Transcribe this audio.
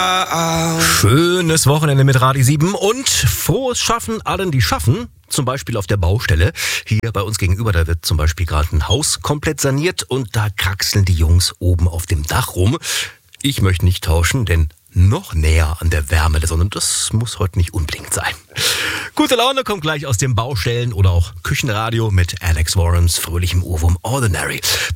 Schönes Wochenende mit Radio 7 und frohes Schaffen allen, die schaffen. Zum Beispiel auf der Baustelle. Hier bei uns gegenüber, da wird zum Beispiel gerade ein Haus komplett saniert und da kraxeln die Jungs oben auf dem Dach rum. Ich möchte nicht tauschen, denn noch näher an der Wärme der Sonne, das muss heute nicht unbedingt sein. Gute Laune kommt gleich aus den Baustellen oder auch Küchenradio mit Alex Warrens fröhlichem Ohrwurm Ordinary.